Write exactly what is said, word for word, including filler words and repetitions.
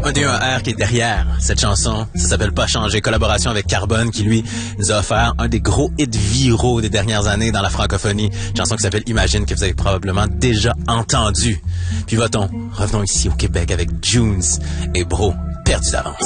un D un R qui est derrière cette chanson. Ça s'appelle Pas changer. Collaboration avec Carbone qui, lui, nous a offert un des gros hits viraux des dernières années dans la francophonie. Une chanson qui s'appelle Imagine, que vous avez probablement déjà entendue. Puis va-t-on, revenons ici au Québec avec Junes et Bro, perdu d'avance.